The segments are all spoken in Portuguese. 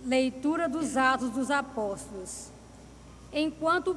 Leitura dos Atos dos Apóstolos. Enquanto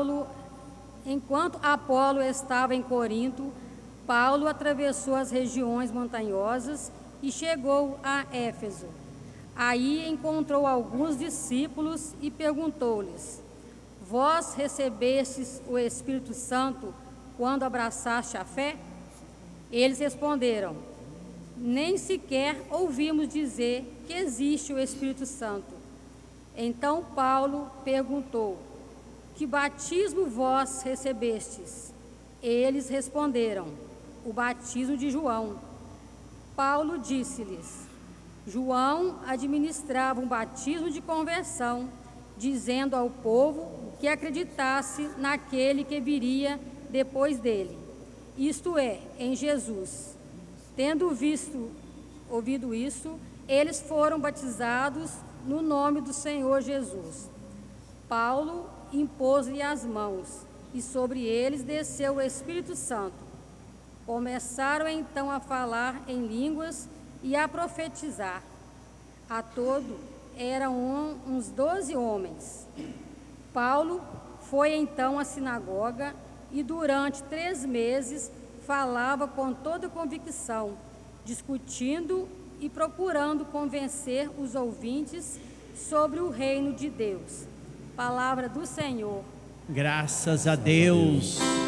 Apolo estava em Corinto, Paulo atravessou as regiões montanhosas e chegou a Éfeso. Aí encontrou alguns discípulos e perguntou-lhes: Vós recebestes o Espírito Santo quando abraçaste a fé? Eles responderam: Nem sequer ouvimos dizer que existe o Espírito Santo. Então Paulo perguntou: Que batismo vós recebestes? Eles responderam: O batismo de João. Paulo disse-lhes: João administrava um batismo de conversão, dizendo ao povo que acreditasse naquele que viria depois dele, isto é, em Jesus. Tendo ouvido isso, eles foram batizados no nome do Senhor Jesus. Paulo impôs-lhe as mãos, e sobre eles desceu o Espírito Santo. Começaram então a falar em línguas e a profetizar. A todo eram uns 12 homens. Paulo foi então à sinagoga e durante 3 meses falava com toda convicção, discutindo e procurando convencer os ouvintes sobre o reino de Deus. Palavra do Senhor. Graças a Deus.